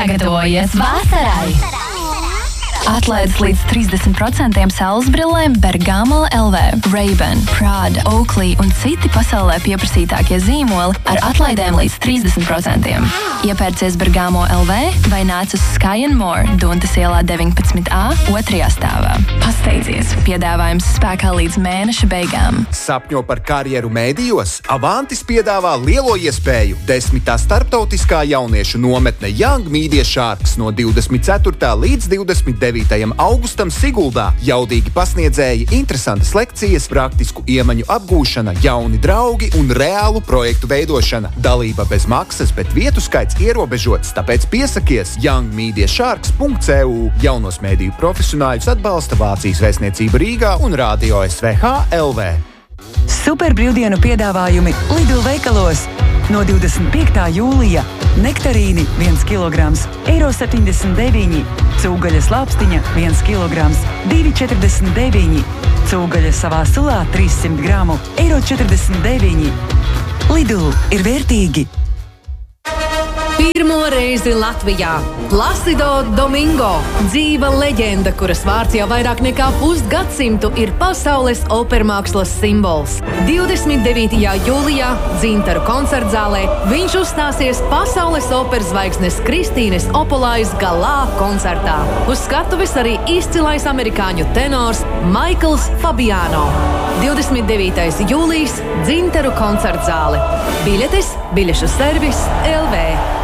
Sagatavojies vasarai! Atlaides līdz 30% saules brillēm Bergamo LV, Ray-Ban, Prada, Oakley un citi pasaulē pieprasītākie zīmoli ar atlaidēm līdz 30%. Iepērcies Bergamo LV vai nāc uz Sky & More, Duntas ielā 19A, 2. stāvā. Pasteidzies! Piedāvājums spēkā līdz mēneša beigām. Sapņo par karjeru mēdījos? Avantis piedāvā lielo iespēju. 10. starptautiskā jauniešu nometne Young Media Sharks no 24. līdz 29. augustam Siguldā. Jaudīgi pasniedzēji, interesantas lekcijas, praktisku iemaņu apgūšana, jauni draugi un reālu projektu veidošana. Dalība bez maksas, bet vietu skaits ierobežots, tāpēc piesakies youngmediasharks.cu. Jaunos mēdīju profesionāļus atbalsta Vācijas vēstniecība Rīgā un Radio SVH LV. Super brīvdienu piedāvājumi Lidl veikalos. No 25. jūlija nektarīni 1 kg, €79, cūgaļas lāpstiņa 1 kg, €2,49, cūgaļa savā sulā 300 gramu, €49. Lidl ir vērtīgi! Pirmo reizi Latvijā Placido Domingo, dzīva leģenda, kuras vārds jau vairāk nekā pusgadsimtu ir pasaules opermākslas simbols. 29. jūlijā Dzintaru koncertzālē viņš uzstāsies pasaules operas zvaigznes Kristīnes Opolais galā koncertā. Uz skatuves arī izcilais amerikāņu tenors Maikls Fabiano. 29. jūlijas Dzintaru koncertzāle. Biļetes, biļešu servis LV.